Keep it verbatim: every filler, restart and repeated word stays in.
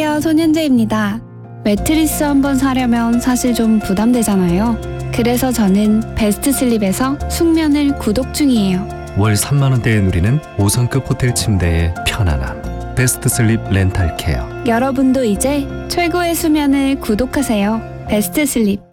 안녕하세요, 손현재입니다. 매트리스 한번 사려면 사실 좀 부담되잖아요. 그래서 저는 베스트 슬립에서 숙면을 구독 중이에요. 월 삼만 원대에 누리는 오 성급 호텔 침대의 편안함. 베스트 슬립 렌탈 케어. 여러분도 이제 최고의 수면을 구독하세요. 베스트 슬립.